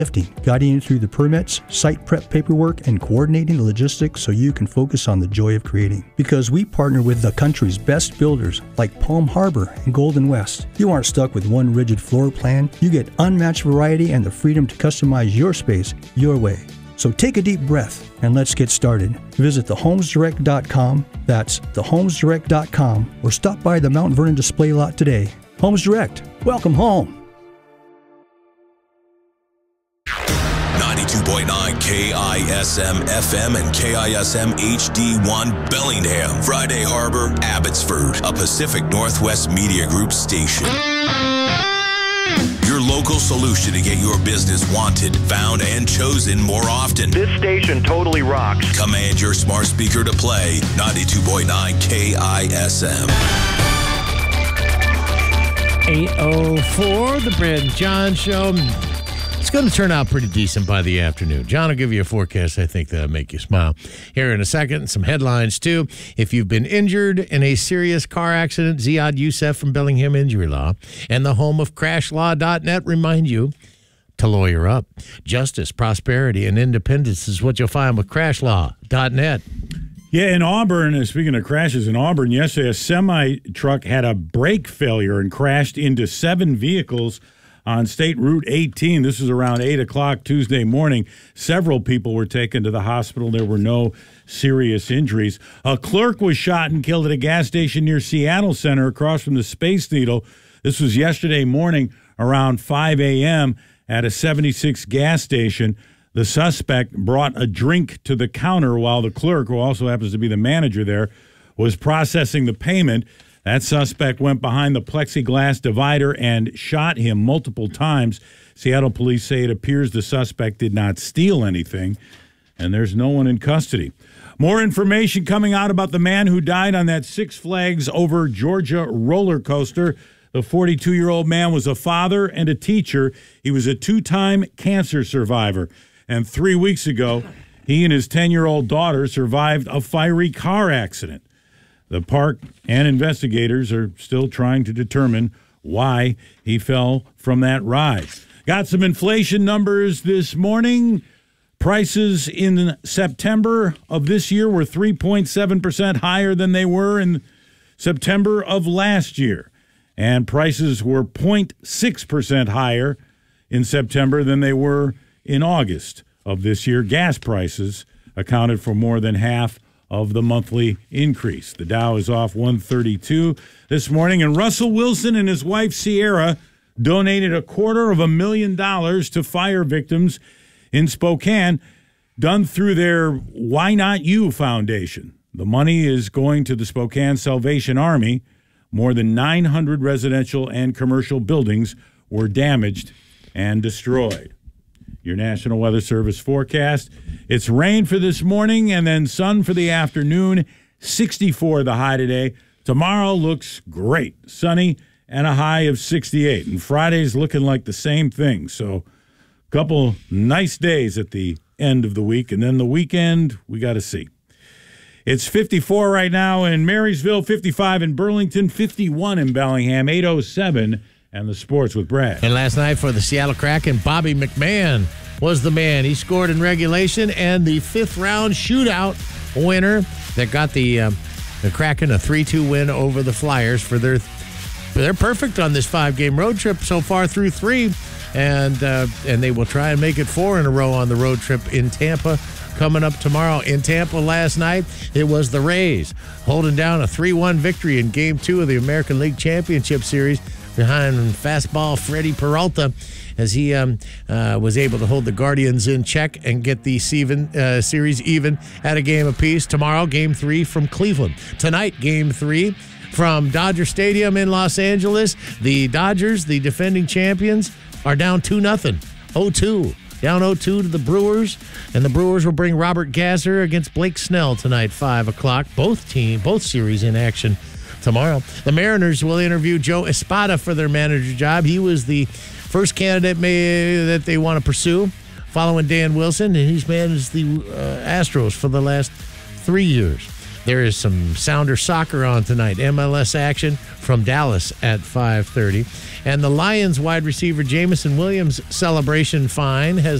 guiding you through the permits, site prep paperwork, and coordinating the logistics so you can focus on the joy of creating. Because we partner with the country's best builders like Palm Harbor and Golden West. You aren't stuck with one rigid floor plan. You get unmatched variety and the freedom to customize your space your way. So take a deep breath and let's get started. Visit thehomesdirect.com, that's thehomesdirect.com, or stop by the Mount Vernon display lot today. Homes Direct, welcome home. 92.9 KISM FM and KISM HD1 Bellingham, Friday Harbor, Abbotsford, a Pacific Northwest Media Group station. Your local solution to get your business wanted, found, and chosen more often. This station totally rocks. Command your smart speaker to play 92.9 KISM. 8:04, the Brad and John Show. It's going to turn out pretty decent by the afternoon. John will give you a forecast, I think, that'll make you smile. Here in a second, some headlines, too. If you've been injured in a serious car accident, Ziad Youssef from Bellingham Injury Law and the home of CrashLaw.net remind you to lawyer up. Justice, prosperity, and independence is what you'll find with CrashLaw.net. Yeah, in Auburn, speaking of crashes, in Auburn yesterday, a semi-truck had a brake failure and crashed into 7 vehicles on State Route 18. This was around 8 o'clock Tuesday morning. Several people were taken to the hospital. There were no serious injuries. A clerk was shot and killed at a gas station near Seattle Center across from the Space Needle. This was yesterday morning around 5 a.m. at a 76 gas station. The suspect brought a drink to the counter while the clerk, who also happens to be the manager there, was processing the payment. That suspect went behind the plexiglass divider and shot him multiple times. Seattle police say it appears the suspect did not steal anything, and there's no one in custody. More information coming out about the man who died on that Six Flags Over Georgia roller coaster. The 42-year-old man was a father and a teacher. He was a 2-time cancer survivor, and 3 weeks ago, he and his 10-year-old daughter survived a fiery car accident. The park and investigators are still trying to determine why he fell from that ride. Got some inflation numbers this morning. Prices in September of this year were 3.7% higher than they were in September of last year. And prices were 0.6% higher in September than they were in August of this year. Gas prices accounted for more than half of the monthly increase. The Dow is off 132 this morning, and Russell Wilson and his wife Sierra donated $250,000 to fire victims in Spokane, done through their Why Not You Foundation. The money is going to the Spokane Salvation Army. More than 900 residential and commercial buildings were damaged and destroyed. Your National Weather Service forecast. It's rain for this morning and then sun for the afternoon. 64 the high today. Tomorrow looks great. Sunny and a high of 68. And Friday's looking like the same thing. So a couple nice days at the end of the week. And then the weekend, we got to see. It's 54 right now in Marysville, 55 in Burlington, 51 in Bellingham, 8:07. And the sports with Brad. And last night for the Seattle Kraken, Bobby McMahon was the man. He scored in regulation and the 5th-round shootout winner that got the Kraken a 3-2 win over the Flyers for they're perfect on this 5-game road trip so far through 3, and they will try and make it 4 in a row on the road trip in Tampa. Coming up tomorrow in Tampa last night, it was the Rays holding down a 3-1 victory in Game 2 of the American League Championship Series behind fastball Freddie Peralta as he was able to hold the Guardians in check and get the series even at a game apiece. Tomorrow, Game 3 from Cleveland. Tonight, Game 3 from Dodger Stadium in Los Angeles. The Dodgers, the defending champions, are down 2-0, 0-2. Down 0-2 to the Brewers, and the Brewers will bring Robert Gasser against Blake Snell tonight, 5 o'clock. Both series in action tomorrow. The Mariners will interview Joe Espada for their manager job. He was the first candidate that they want to pursue following Dan Wilson, and he's managed the Astros for the last 3 years. There is some Sounder soccer on tonight. MLS action from Dallas at 5:30. And the Lions wide receiver Jameson Williams' celebration fine has